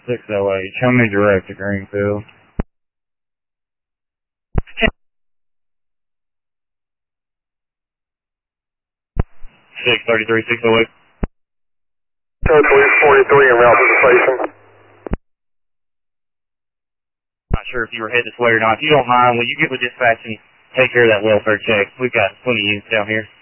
608. Show me direct to Greenfield. 633, 608. Code 43 en route to the station. Not sure if you were headed this way or not. If you don't mind, will you get with dispatch and take care of that welfare check? We've got plenty of units down here.